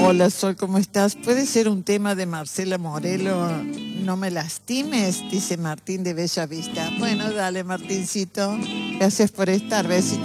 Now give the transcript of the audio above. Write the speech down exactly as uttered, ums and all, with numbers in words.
Hola Sol, ¿cómo estás? ¿Puede ser un tema de Marcela Morelo? No me lastimes, dice Martín de Bella Vista. Bueno, dale Martincito. Gracias por estar. Besitos.